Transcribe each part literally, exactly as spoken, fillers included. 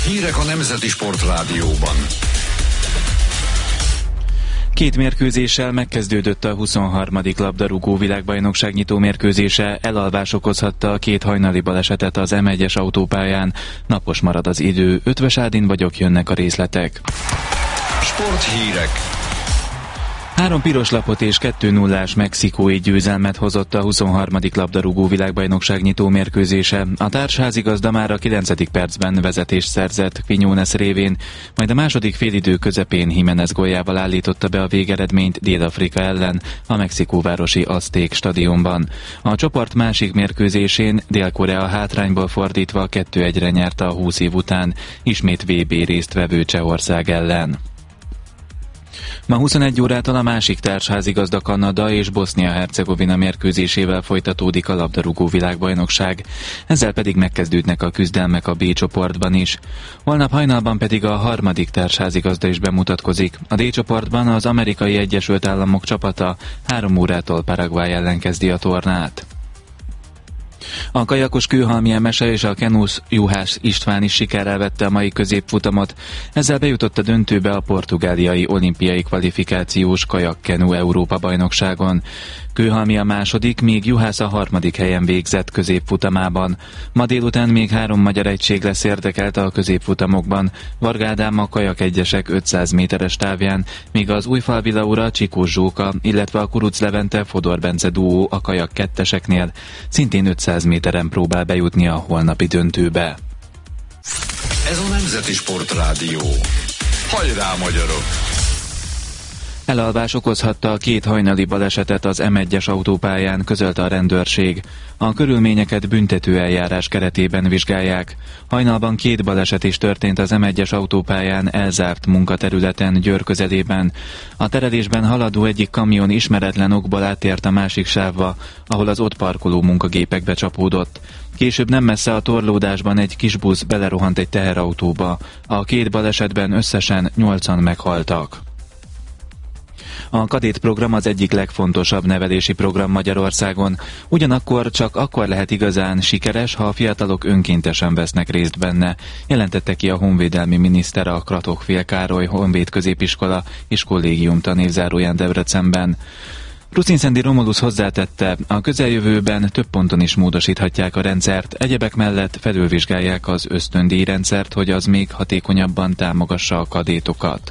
Hírek a Nemzeti Sportrádióban. Két mérkőzéssel megkezdődött a huszonharmadik labdarúgó világbajnokság nyitó mérkőzése, elalvás okozhatta a két hajnali balesetet az em egyes autópályán. Napos marad az idő, Ötvös Ádin vagyok, jönnek a részletek. Sporthírek. Három piros lapot és kettő nullás mexikói győzelmet hozott a huszonharmadik labdarúgó világbajnokság nyitó mérkőzése. A társházigazda már a kilencedik percben vezetést szerzett Quiñones révén, majd a második félidő közepén Jiménez góljával állította be a végeredményt Dél-Afrika ellen a mexikóvárosi Azték stadionban. A csoport másik mérkőzésén Dél-Korea hátrányból fordítva kettő egyre nyerte a húsz év után, ismét vé bé résztvevő Csehország ellen. Ma huszonegy órától a másik társházigazda Kanada és Bosznia-Hercegovina mérkőzésével folytatódik a labdarúgó világbajnokság. Ezzel pedig megkezdődnek a küzdelmek a B csoportban is. Holnap hajnalban pedig a harmadik társházigazda is bemutatkozik. A D csoportban az Amerikai Egyesült Államok csapata három órától Paraguay ellen kezdi a tornát. A kajakos Kőhalmi Emese és a kenusz Juhász István is sikerrel vette a mai középfutamot. Ezzel bejutott a döntőbe a portugáliai olimpiai kvalifikációs kajak-kenu Európa-bajnokságon. Kőhalmi a második, míg Juhász a harmadik helyen végzett középfutamában. Ma délután még három magyar egység lesz érdekelt a középfutamokban. Varga Ádám a kajak egyesek ötszáz méteres távján, míg az Újfalvi Laura, Csikós Zsóka, illetve a Kuruc Levente, Fodor Bence duó a kajak ketteseknél szintén ötszáz méteren próbál bejutni a holnapi döntőbe. Ez a Nemzeti Sportrádió. Hajrá, magyarok! Elalvás okozhatta a két hajnali balesetet az em egyes autópályán, közölte a rendőrség. A körülményeket büntető eljárás keretében vizsgálják. Hajnalban két baleset is történt az em egyes autópályán elzárt munkaterületen Győr közelében. A terelésben haladó egyik kamion ismeretlen okból átért a másik sávba, ahol az ott parkoló munkagépekbe csapódott. Később nem messze a torlódásban egy kis busz belerohant egy teherautóba. A két balesetben összesen nyolcan meghaltak. A kadét program az egyik legfontosabb nevelési program Magyarországon, ugyanakkor csak akkor lehet igazán sikeres, ha a fiatalok önkéntesen vesznek részt benne, jelentette ki a honvédelmi miniszter a Kratok-Fél Károly Honvéd Középiskola és Kollégium tanévzáróján Debrecenben. Rucinszendi Romulus hozzátette, a közeljövőben több ponton is módosíthatják a rendszert, egyebek mellett felülvizsgálják az ösztöndíjrendszert, hogy az még hatékonyabban támogassa a kadétokat.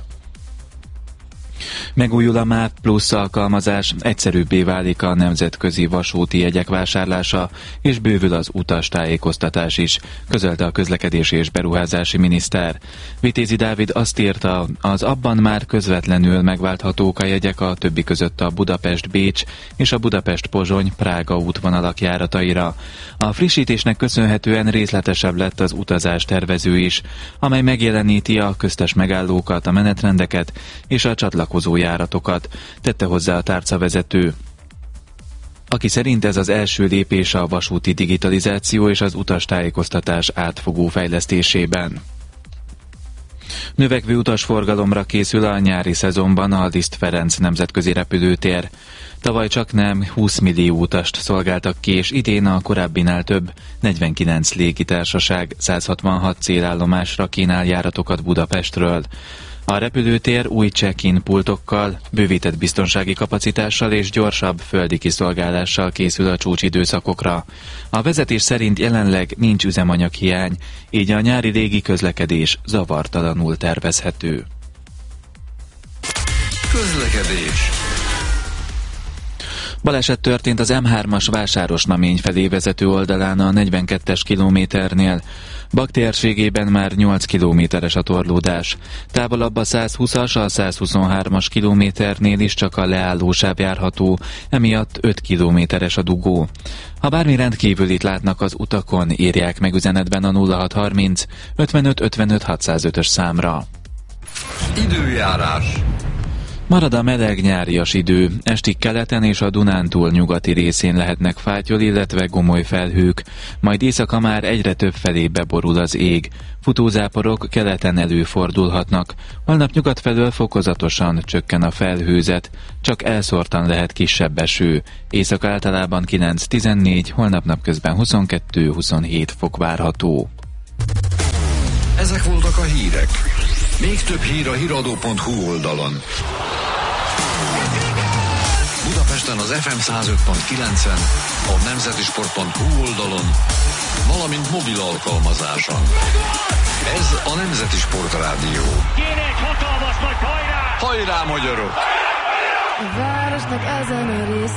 Megújul a MÁV Plusz alkalmazás, egyszerűbbé válik a nemzetközi vasúti jegyek vásárlása, és bővül az utastájékoztatás is, közölte a közlekedési és beruházási miniszter. Vitézi Dávid azt írta, az abban már közvetlenül megválthatók a jegyek a többi között a Budapest-Bécs és a Budapest-Pozsony-Prága útvonalak járataira. A frissítésnek köszönhetően részletesebb lett az utazás tervező is, amely megjeleníti a köztes megállókat, a menetrendeket és a csatlakozó járatokat, tette hozzá a tárcavezető, aki szerint ez az első lépés a vasúti digitalizáció és az utastájékoztatás átfogó fejlesztésében. Növekvő utasforgalomra készül a nyári szezonban a Liszt Ferenc nemzetközi repülőtér. Tavaly csaknem húsz millió utast szolgáltak ki, és idén a korábbinál több negyvenkilenc légitársaság száz hatvanhat célállomásra kínál járatokat Budapestről. A repülőtér új check-in pultokkal, bővített biztonsági kapacitással és gyorsabb földi kiszolgálással készül a csúcsidőszakokra. A vezetés szerint jelenleg nincs üzemanyaghiány, így a nyári légi közlekedés zavartalanul tervezhető. Közlekedés. Baleset történt az em hármas Vásárosnamény felé vezető oldalán a negyvenkettes kilométernél. Bak térségében már nyolc kilométeres a torlódás. Távolabb a száz húszas, a száz huszonhármas kilométernél is csak a leállósáv járható, emiatt öt kilométeres a dugó. Ha bármi rendkívülit látnak az utakon, írják meg üzenetben a nulla hat harminc ötvenöt ötvenöt hatszázötös számra. Időjárás. Marad a meleg nyárias idő, estig keleten és a Dunántúl nyugati részén lehetnek fátyol, illetve gomoly felhők, majd éjszaka már egyre több felé beborul az ég. Futózáporok keleten előfordulhatnak, holnap nyugat felől fokozatosan csökken a felhőzet, csak elszórtan lehet kisebb eső. Éjszaka általában kilenc-tizennégy, holnap napközben huszonkettő-huszonhét fok várható. Ezek voltak a hírek. Még több hír a hiradó pont hu oldalon. Budapesten az ef em száz öt pont kilencen, a nemzetisport pont hu oldalon, valamint mobil alkalmazáson. Ez a Nemzeti Sport Rádió. Kéne egy hatalmas nagy hajrá! Hajrá, magyarok! A városnak ezen a rész